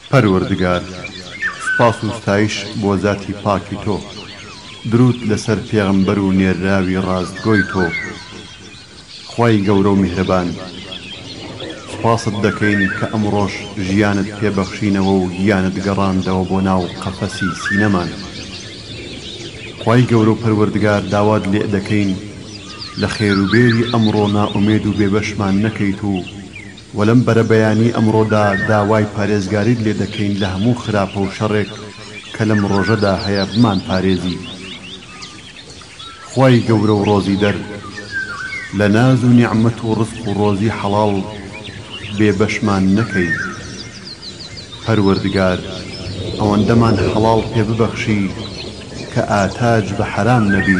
پەروەردگار، سپاس و ستایش بۆ ذاتی پاکی تۆ، درود لەسەر پێغەمبەر و نێراوی ڕاستگۆی تۆ. خوای گەورە و میهرەبان، سپاست دەکەین کە ئەمڕۆژ ژیانت پێبەخشینەوە و گیانت گەڕاندەوە بۆ ناو قەفەسی سینەمان. خوای گەورە و پەروەردگار، داوات لێ دەکەین لە خێروبێری ئەمڕۆ نائومێد و بێبەشمان نەکەیت و وەلەم بەرەبەیانی ئەمڕۆدا داوای پارێزگاریت لێ دەکەین لە هەموو خراپە و شەڕێک کە لەم ڕۆژەدا هەیە بمان پارێزی. خوای گەورە و ڕۆزی دەر، لە ناز و نیعمەت و ڕزق و ڕۆزی حەڵاڵ بێبەشمان نەکەی. پەروەردگار، ئەوەندەمان حەڵاڵ پێ ببەخشی کە ئاتاج بە حەرام نەبی.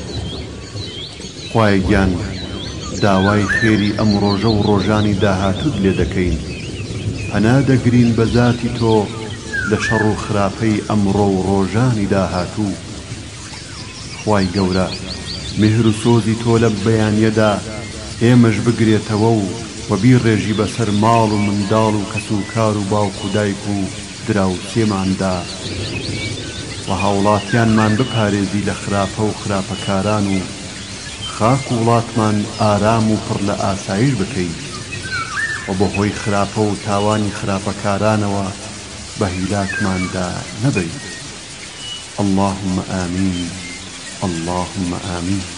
خوای گیان، داوای خێری ئەم ڕۆژە و ڕۆژانی داهاتوت لێ دەکەین. پەنا دەگرین بە ذاتی تۆ لە شەڕ و خراپەی ئەمڕۆ و ڕۆژانی داهاتوو. خوای گەورە، میهر و سۆزی تۆ لە بەیانیەدا ئێمەش بگرێتەوە و بیڕێژی بەسەر ماڵ و منداڵ و کەس و کار و باوک و دایک و دراوسێماندا و هاوڵاتیانمان بپارێزی لە خراپە و خراپەکاران و خاک و وڵاتمان ئارام و پڕ لە ئاسایش بکەی و بەهۆی خراپە و تاوانی خراپەکارانەوە بە هیلاکماندا نەبەی. اللهم آمین، اللهم آمین.